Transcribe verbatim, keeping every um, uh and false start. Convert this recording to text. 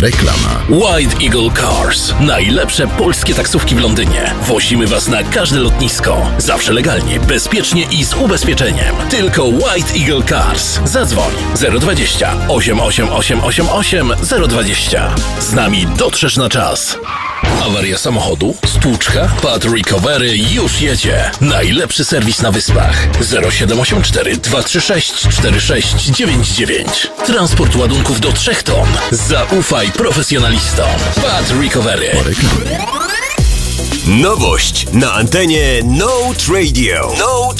Reklama. White Eagle Cars. Najlepsze polskie taksówki w Londynie. Wozimy Was na każde lotnisko. Zawsze legalnie, bezpiecznie i z ubezpieczeniem. Tylko White Eagle Cars. Zadzwoń zero dwadzieścia osiem osiem osiem osiem osiem zero dwadzieścia. Z nami dotrzesz na czas. Awaria samochodu? Stłuczka? Pat Recovery już jedzie. Najlepszy serwis na Wyspach. zero siedem osiem cztery dwa trzy sześć cztery sześć dziewięć dziewięć. Transport ładunków do trzech ton. Zaufaj profesjonalistom. Pat Recovery. Nowość na antenie Note Radio. Note